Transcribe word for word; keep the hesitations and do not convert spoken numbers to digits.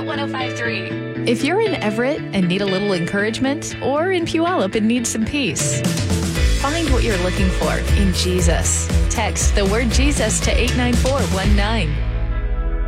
one oh five point three. If you're in Everett and need a little encouragement, or in Puyallup and need some peace, find what you're looking for in Jesus. Text the word Jesus to eight nine four one nine.